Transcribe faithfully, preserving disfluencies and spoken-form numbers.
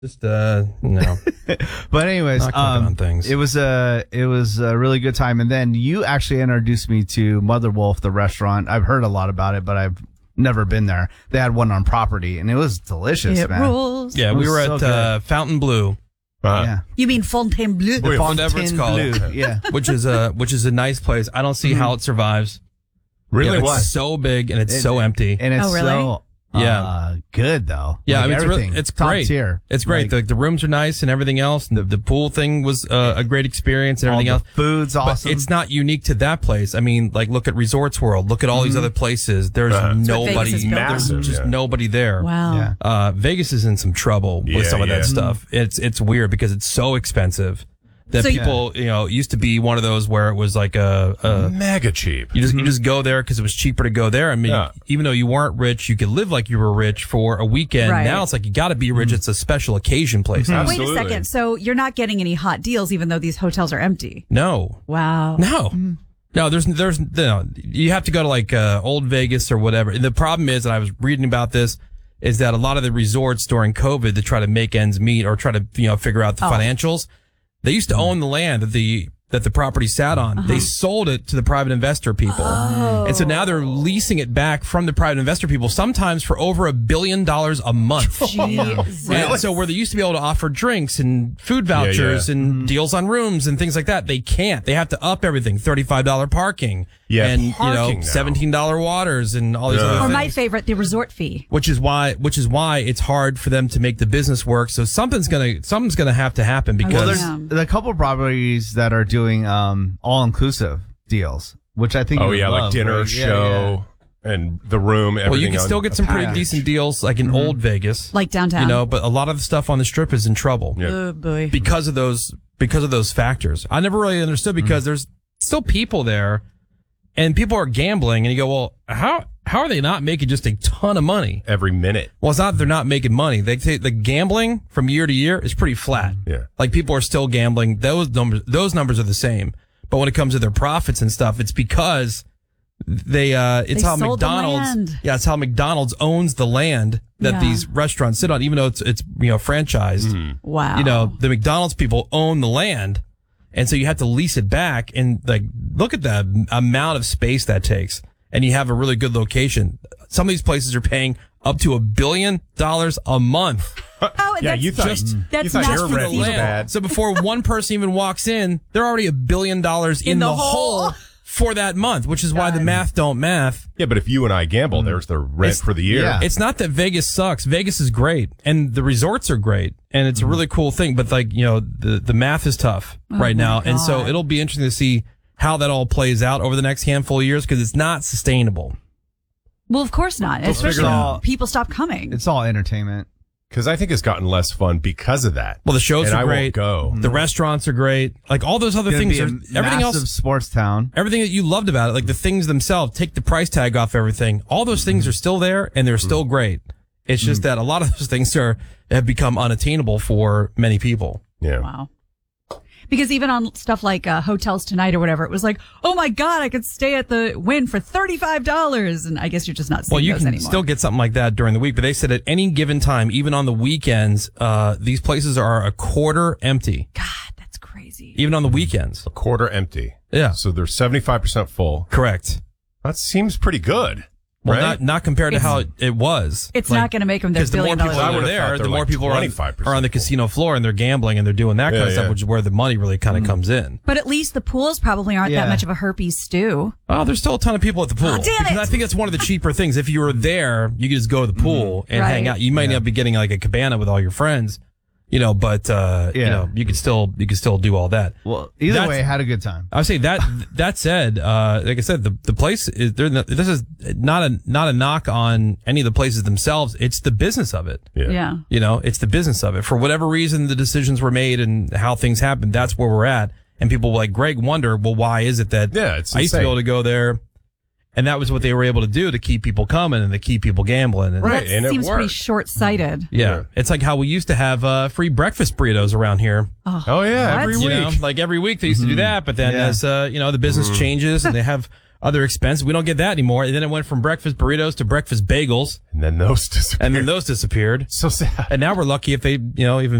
Just uh no. But anyways, Not clicking um, on things. it was a it was a really good time. And then you actually introduced me to Mother Wolf, the restaurant. I've heard a lot about it, but I've never been there. They had one on property, and it was delicious, It man. rules. Yeah, It we was were so at good. uh, Fountain Blue, Uh, Yeah, You mean Fontainebleau? Wait, whatever it's called, Bleu, yeah. which is a which is a nice place. I don't see how it survives. Really? Yeah, Why? it's so big and it's It- so empty. And it's Oh, really? so Yeah. uh, good though. Yeah, Like I mean, it's, everything. really, it's top great. tier. It's great. Like, the, the rooms are nice and everything else. And the, the pool thing was uh, a great experience and all everything the else. food's awesome. But it's not unique to that place. I mean, like, look at Resorts World. Look at all these other places. There's Uh, That's what Vegas nobody. is built on. There's Massive, just yeah. nobody there. Wow. Yeah. Uh, Vegas is in some trouble Yeah, with some of yeah. that stuff. It's it's weird because it's so expensive that So you- people, you know, it used to be one of those where it was like a, a Mega cheap. you just you just go there because it was cheaper to go there. I mean, Yeah. even though you weren't rich, you could live like you were rich for a weekend. Right. Now it's like you got to be rich. It's a special occasion place. now. Wait a Absolutely. second. So you're not getting any hot deals, even though these hotels are empty. No, Wow. no. No, there's, there's, no, you have to go to like, uh, old Vegas or whatever. And the problem is, and I was reading about this, is that a lot of the resorts during COVID to try to make ends meet or try to, you know, figure out the Oh. financials, they used to own the land that the, that the property sat on. Uh-huh. They sold it to the private investor people. Oh. And so now they're leasing it back from the private investor people, sometimes for over a billion dollars a month. Jesus. And so where they used to be able to offer drinks and food vouchers yeah. and deals on rooms and things like that, they can't. They have to up everything. thirty-five dollars parking. Yeah, And, you know, parking now. seventeen dollars waters and all these Yeah. other Or things. my favorite, the resort fee. Which is why, which is why it's hard for them to make the business work. So something's gonna, something's gonna have to happen Well, because there's Yeah. the couple properties that are doing um, all-inclusive deals, which I think. Oh you would yeah, like love, dinner, right? Yeah, show, and the room. Everything well, you can on still get a some pretty package. decent deals like in old Vegas, Like downtown. you know, but a lot of the stuff on the strip is in trouble. Yeah. Oh, boy. because of those because of those factors. I never really understood because there's still people there and people are gambling and you go, well, how how are they not making just a ton of money? every minute. Well, it's not that they're not making money. They say the gambling from year to year is pretty flat. Yeah. Like people are still gambling. Those numbers those numbers are the same. But when it comes to their profits and stuff, it's because they uh it's They how sold the McDonald's land. yeah, it's how McDonald's owns the land that Yeah. these restaurants sit on, even though it's it's you know franchised. Wow. You know, the McDonald's people own the land. And so you have to lease it back and like, look at the amount of space that takes. And you have a really good location. Some of these places are paying up to a billion dollars a month. Oh, Yeah, that's you thought just, you that's thought not your rent was conceivable. bad. So before one person even walks in, they're already a billion dollars in, In the the hole. hole for that month, which is why the math don't math. Yeah, but if you and I gamble, there's the rent It's- for the year. yeah. It's not that Vegas sucks. Vegas is great and the resorts are great and it's a really cool thing. But like, you know, the, the math is tough right my now. And so God. it'll be interesting to see how that all plays out over the next handful of years because it's not sustainable. Well, of course not. Especially figure out- when people stop coming. It's all entertainment. Because I think it's gotten less fun because of that. Well, the shows and are I great. won't go. The restaurants are great. Like all those other Gonna things be a are everything massive else. sports town. Everything that you loved about it, like the things themselves, take the price tag off everything. All those things are still there and they're still great. It's just that a lot of those things are have become unattainable for many people. Yeah. Wow. Because even on stuff like uh, Hotels Tonight or whatever, it was like, oh my God, I could stay at the Wynn for thirty-five dollars. And I guess you're just not seeing Well, you those can anymore. still get something like that during the week, but they said at any given time, even on the weekends, uh, these places are a quarter empty, God, that's crazy. even on the weekends. A quarter empty. Yeah, So they're seventy-five percent full. correct. That seems pretty good. Well, right? not not compared to It's- how it, it was. It's not going to make them their because the more billion people dollars. I are would've there, thought the they're more like people are on, twenty-five percent are on the casino floor and they're gambling and they're doing that kind Yeah, of stuff, yeah. which is where the money really kind of comes in. But at least the pools probably aren't Yeah. that much of a herpes stew. Oh, there's still a ton of people at the pool. Oh, damn because it. I think that's one of the cheaper things. If you were there, you could just go to the pool and Right. hang out. You might not be getting like a cabana with all your friends, you know, but uh, you Yeah. know, you could still you could still do all that. Well, either That's- way, had a good time. I would say that that said, uh, like I said, the the place is there. This is not a not a knock on any of the places themselves. It's the business of it. Yeah. Yeah. You know, it's the business of it. For whatever reason, the decisions were made and how things happened. That's where we're at. And people like Greg wonder, well, why is it that Yeah, it's I used to be insane. able to go there, and that was what they were able to do to keep people coming and to keep people gambling. And Right. That and it seems pretty worked. short-sighted. Yeah. Yeah. It's like how we used to have uh, free breakfast burritos around here. Oh yeah, What? every You week. know, like every week they used to do that, but then Yeah. as uh, you know, the business changes and they have other expenses. We don't get that anymore. And then it went from breakfast burritos to breakfast bagels. And then those disappeared. And then those disappeared. So sad. And now we're lucky if they, you know, even